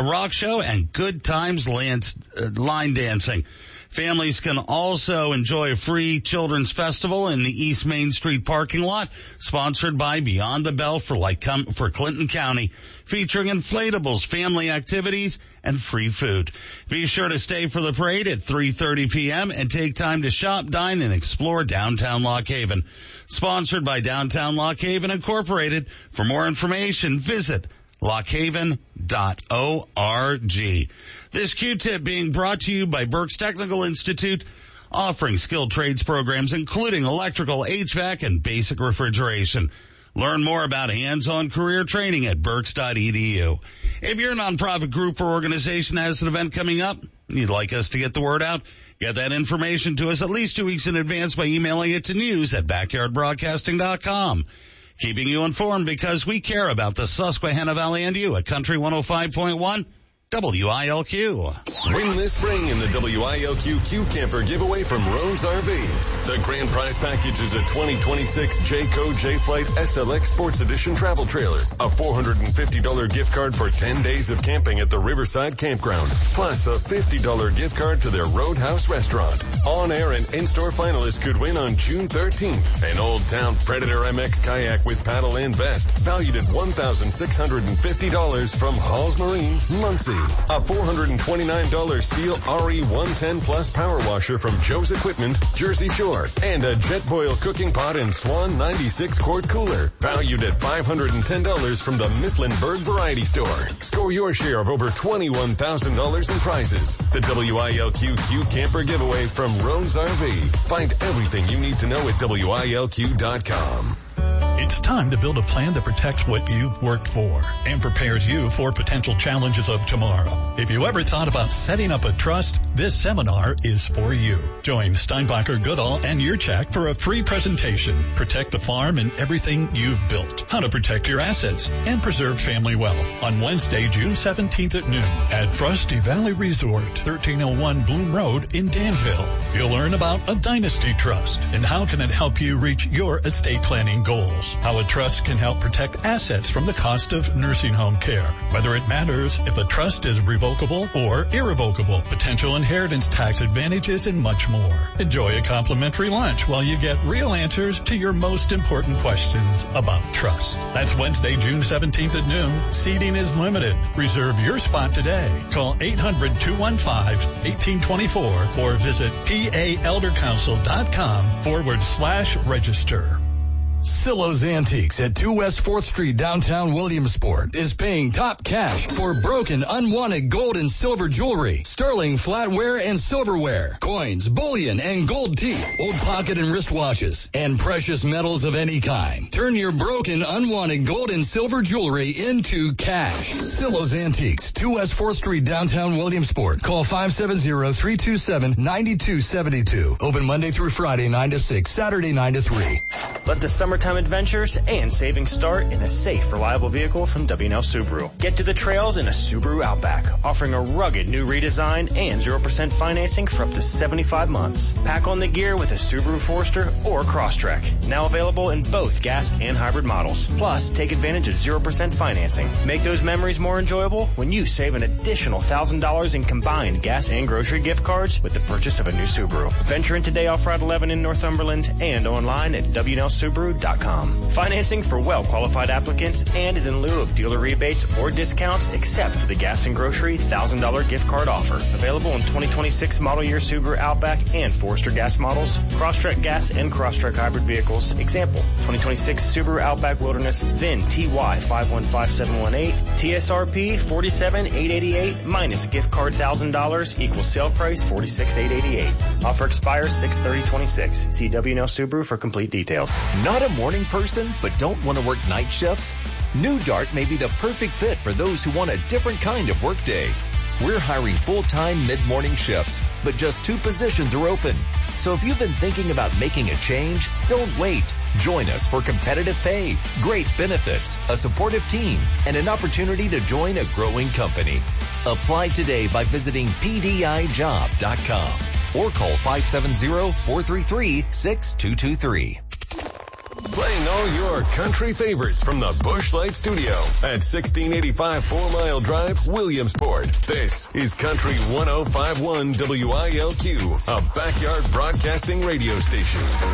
a rock show, and good times line dancing. Families can also enjoy a free children's festival in the East Main Street parking lot, sponsored by Beyond the Bell for Clinton County, featuring inflatables, family activities, and free food. Be sure to stay for the parade at 3:30 p.m. and take time to shop, dine, and explore downtown Lock Haven. Sponsored by Downtown Lock Haven Incorporated. For more information, visit lockhaven.org. This Q-tip being brought to you by Berks Technical Institute, offering skilled trades programs including electrical, HVAC, and basic refrigeration. Learn more about hands-on career training at berks.edu. If your nonprofit group or organization has an event coming up, you'd like us to get the word out, get that information to us at least 2 weeks in advance by emailing it to news@backyardbroadcasting.com. Keeping you informed because we care about the Susquehanna Valley and you at Country 105.1 WILQ. Win this spring in the WILQ Q Camper giveaway from Roan's RV. The grand prize package is a 2026 Jayco J-Flight SLX Sports Edition travel trailer, a $450 gift card for 10 days of camping at the Riverside Campground, plus a $50 gift card to their Roadhouse restaurant. On-air and in-store finalists could win on June 13th. An Old Town Predator MX kayak with paddle and vest, valued at $1,650 from Halls Marine, Muncie. A $429 Steel RE110 Plus power washer from Joe's Equipment, Jersey Shore. And a Jetboil cooking pot and Swan 96-quart cooler, valued at $510 from the Mifflinburg Variety Store. Score your share of over $21,000 in prizes. The WILQ Q Camper giveaway from Roan's RV. Find everything you need to know at WILQ.com. It's time to build a plan that protects what you've worked for and prepares you for potential challenges of tomorrow. If you ever thought about setting up a trust, this seminar is for you. Join Steinbacher, Goodall, and Yurchak for a free presentation. Protect the farm and everything you've built. How to protect your assets and preserve family wealth on Wednesday, June 17th at noon at Frosty Valley Resort, 1301 Bloom Road in Danville. You'll learn about a dynasty trust and how can it help you reach your estate planning goals. How a trust can help protect assets from the cost of nursing home care. Whether it matters if a trust is revocable or irrevocable, potential inheritance tax advantages, and much more. Enjoy a complimentary lunch while you get real answers to your most important questions about trust. That's Wednesday, June 17th at noon. Seating is limited. Reserve your spot today. Call 800-215-1824 or visit paeldercouncil.com/register. Silo's Antiques at 2 West 4th Street, downtown Williamsport, is paying top cash for broken, unwanted gold and silver jewelry, sterling flatware and silverware, coins, bullion, and gold teeth, old pocket and wristwatches, and precious metals of any kind. Turn your broken, unwanted gold and silver jewelry into cash. Silo's Antiques, 2 West 4th Street, downtown Williamsport. Call 570-327-9272. Open Monday through Friday, 9 to 6, Saturday, 9 to 3. Let the summertime adventures and savings start in a safe, reliable vehicle from W&L Subaru. Get to the trails in a Subaru Outback, offering a rugged new redesign and 0% financing for up to 75 months. Pack on the gear with a Subaru Forester or Crosstrek, now available in both gas and hybrid models. Plus, take advantage of 0% financing. Make those memories more enjoyable when you save an additional $1,000 in combined gas and grocery gift cards with the purchase of a new Subaru. Venture in today off Route 11 in Northumberland and online at WNLSubaru.com. Financing for well-qualified applicants and is in lieu of dealer rebates or discounts except for the gas and grocery $1,000 gift card offer. Available in 2026 model year Subaru Outback and Forester gas models, Crosstrek gas and Crosstrek hybrid vehicles. Example, 2026 Subaru Outback Wilderness, VIN TY 515718, TSRP 47888 minus gift card $1,000 equals sale price $46,888. Offer expires 6/30/26. See W&L Subaru for complete details. Not a morning person, but don't want to work night shifts? New Dart may be the perfect fit for those who want a different kind of workday. We're hiring full-time mid-morning shifts, but just 2 positions are open. So if you've been thinking about making a change, don't wait. Join us for competitive pay, great benefits, a supportive team, and an opportunity to join a growing company. Apply today by visiting pdijob.com or call 570-433-6223. Playing all your country favorites from the Busch Light Studio at 1685 4 Mile Drive, Williamsport. This is Country 105.1 WILQ, a backyard broadcasting radio station.